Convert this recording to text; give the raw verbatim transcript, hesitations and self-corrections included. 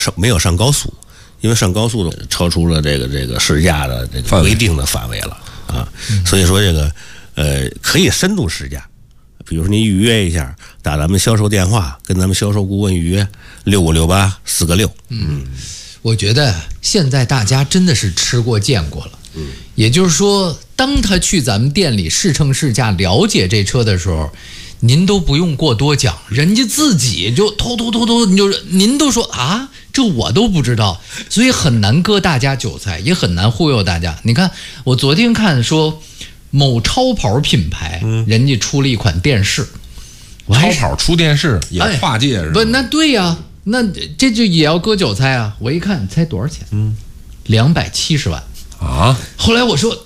上没有上高速，因为上高速的超出了这个这个试驾的这个规定的范围了啊，所以说这个呃可以深度试驾。比如说你预约一下，打咱们销售电话，跟咱们销售顾问预约六五六八四个六。 嗯，我觉得现在大家真的是吃过见过了。嗯，也就是说，当他去咱们店里试乘试驾了解这车的时候，您都不用过多讲，人家自己就偷偷偷偷，你就您都说啊，这我都不知道，所以很难割大家韭菜，也很难忽悠大家。你看，我昨天看说。某超跑品牌，嗯、人家出了一款电视， 超跑出电视也跨界是吧？ 不，那对呀、啊，那这就也要割韭菜啊！我一看，猜多少钱？嗯，两百七十万啊！ 后来我说，